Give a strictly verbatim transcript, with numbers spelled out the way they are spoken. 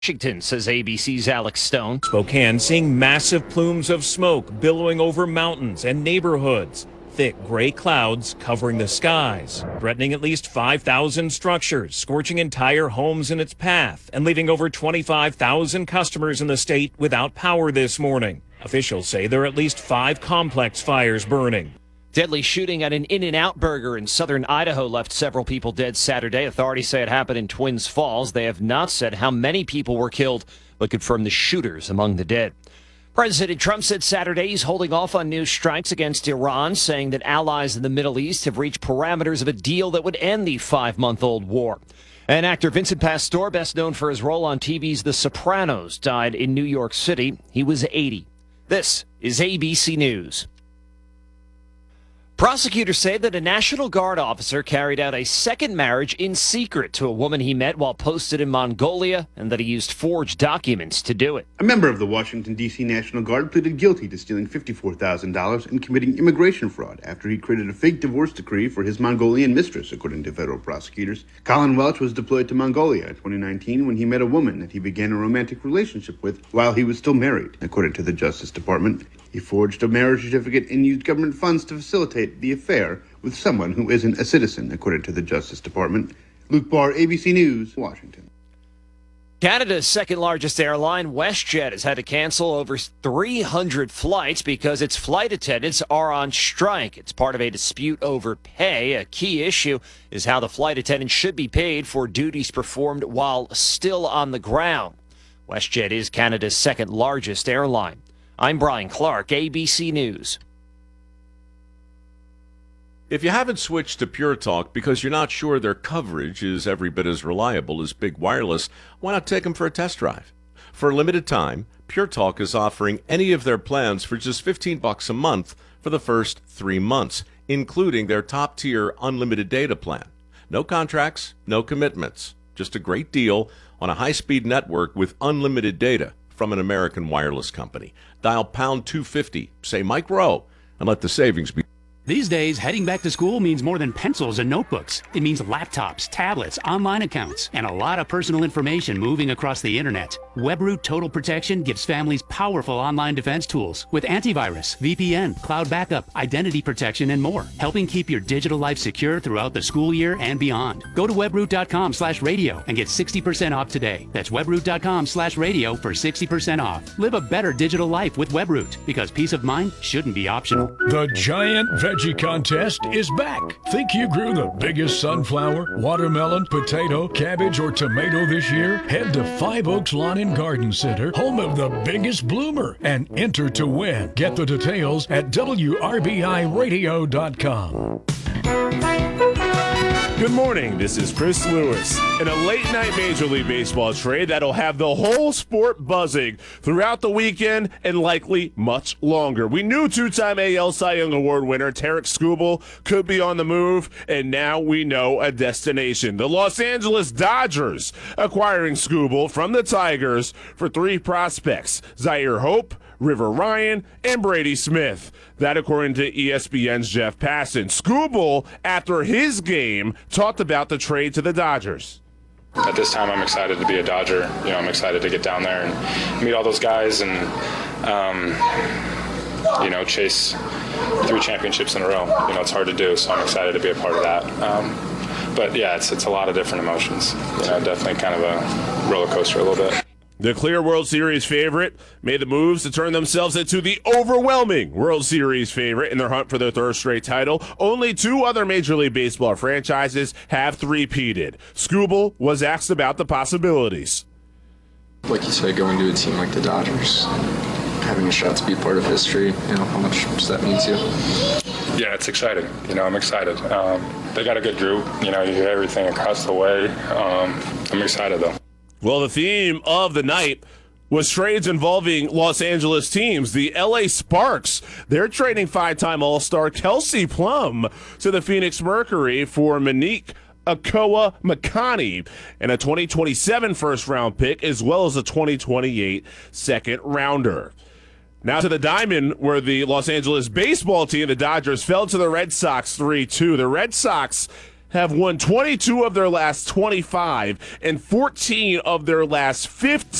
Washington, says A B C's Alex Stone. Spokane seeing massive plumes of smoke billowing over mountains and neighborhoods. Thick gray clouds covering the skies, threatening at least five thousand structures, scorching entire homes in its path, and leaving over twenty-five thousand customers in the state without power this morning. Officials say there are at least five complex fires burning. Deadly shooting at an In-N-Out burger in southern Idaho left several people dead Saturday. Authorities say it happened in Twins Falls. They have not said how many people were killed, but confirmed the shooters among the dead. President Trump said Saturday he's holding off on new strikes against Iran, saying that allies in the Middle East have reached parameters of a deal that would end the five-month-old war. And actor Vincent Pastore, best known for his role on T V's The Sopranos, died in New York City. He was eighty. This is A B C News. Prosecutors say that a National Guard officer carried out a second marriage in secret to a woman he met while posted in Mongolia, and that he used forged documents to do it. A member of the Washington, D C National Guard pleaded guilty to stealing fifty-four thousand dollars and committing immigration fraud after he created a fake divorce decree for his Mongolian mistress, according to federal prosecutors. Colin Welch was deployed to Mongolia in twenty nineteen when he met a woman that he began a romantic relationship with while he was still married, according to the Justice Department. He forged a marriage certificate and used government funds to facilitate the affair with someone who isn't a citizen, according to the Justice Department. Luke Barr, A B C News, Washington. Canada's second largest airline, WestJet, has had to cancel over three hundred flights because its flight attendants are on strike. It's part of a dispute over pay. A key issue is how the flight attendants should be paid for duties performed while still on the ground. WestJet is Canada's second largest airline. I'm Brian Clark, A B C News. If you haven't switched to Pure Talk because you're not sure their coverage is every bit as reliable as Big Wireless, why not take them for a test drive? For a limited time, Pure Talk is offering any of their plans for just fifteen bucks a month for the first three months, including their top-tier unlimited data plan. No contracts, no commitments, just a great deal on a high-speed network with unlimited data from an American wireless company. Dial pound two fifty, say Mike Rowe, and let the savings be. These days, heading back to school means more than pencils and notebooks. It means laptops, tablets, online accounts, and a lot of personal information moving across the internet. WebRoot Total Protection gives families powerful online defense tools with antivirus, V P N, cloud backup, identity protection, and more, helping keep your digital life secure throughout the school year and beyond. Go to webroot.com slash radio and get sixty percent off today. That's webroot.com slash radio for sixty percent off. Live a better digital life with WebRoot, because peace of mind shouldn't be optional. The Giant Veggie Contest is back. Think you grew the biggest sunflower, watermelon, potato, cabbage, or tomato this year? Head to Five Oaks Lawn and Garden Center, home of the biggest bloomer, and enter to win. Get the details at W R B I radio dot com. Good morning, this is Chris Lewis. In a late-night Major League Baseball trade that'll have the whole sport buzzing throughout the weekend and likely much longer. We knew two-time A L Cy Young Award winner Tarik Skubal could be on the move, and now we know a destination. The Los Angeles Dodgers acquiring Skubal from the Tigers for three prospects: Zaire Hope, River Ryan, and Brady Smith. That according to E S P N's Jeff Passan. Skubal, after his game, talked about the trade to the Dodgers. At this time, I'm excited to be a Dodger. You know, I'm excited to get down there and meet all those guys and, um, you know, chase three championships in a row. You know, it's hard to do, so I'm excited to be a part of that. Um, but, yeah, it's it's a lot of different emotions. You know, definitely kind of a roller coaster a little bit. The clear World Series favorite made the moves to turn themselves into the overwhelming World Series favorite in their hunt for their third straight title. Only two other Major League Baseball franchises have three-peated. Skubal was asked about the possibilities. Like you said, going to a team like the Dodgers, having a shot to be part of history, you know, how much does that mean to you? Yeah, it's exciting. You know, I'm excited. Um, they got a good group. You know, you hear everything across the way. Um, I'm excited, though. Well, the theme of the night was trades involving Los Angeles teams. The L A Sparks, they're trading five-time All-Star Kelsey Plum to the Phoenix Mercury for Monique Akoa Makani and a twenty twenty-seven first-round pick, as well as a twenty twenty-eight second-rounder. Now to the diamond, where the Los Angeles baseball team, the Dodgers, fell to the Red Sox three two. The Red Sox have won twenty-two of their last twenty-five and fourteen of their last fifteen